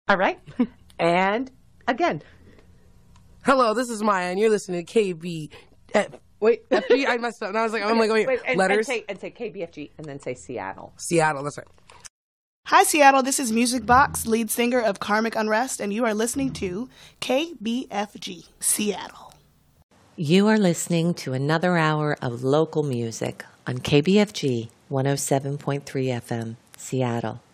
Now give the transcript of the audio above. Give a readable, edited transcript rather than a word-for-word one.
All right. And again. Hello, this is Maya, and you're listening to KB. Wait, FG? I messed up. And I was like, wait, letters. And say KBFG, and then say Seattle. Seattle, that's right. Hi, Seattle. This is Music Box, lead singer of Karmic Unrest, and you are listening to KBFG, Seattle. You are listening to another hour of local music on KBFG 107.3 FM, Seattle.